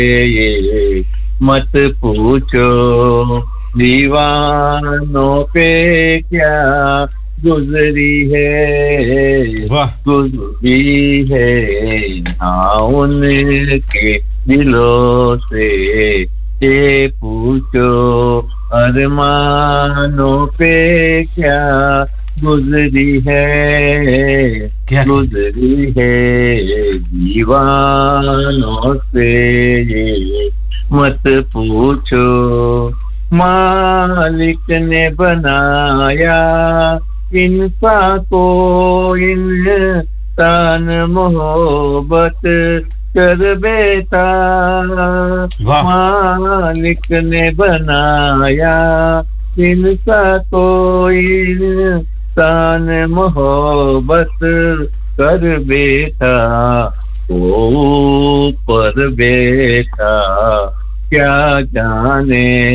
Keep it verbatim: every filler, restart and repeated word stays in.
ये मत पूछो दीवानों पे क्या गुजरी है, वाह गुजरी है हाँ उनके दिलों से। ये पूछो अरमानों पे क्या गुजरी है, क्या क्या गुजरी है दीवानों से ये मत पूछो। मालिक ने बनाया इंसान को, इंसान मोहब्बत कर बेटा। वाह मालिक ने बनाया इंसान को, इंसान मोहब्बत कर बेटा। ओ पर बेटा क्या जाने